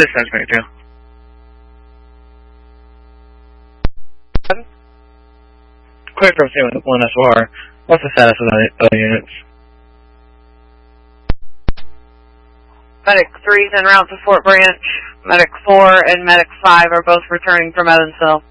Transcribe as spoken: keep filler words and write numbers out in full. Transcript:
Dispatch Major. Quick from C one S O R. What's the status of the other units? Medic three is en route to Fort Branch. Medic four and Medic five are both returning from Evansville.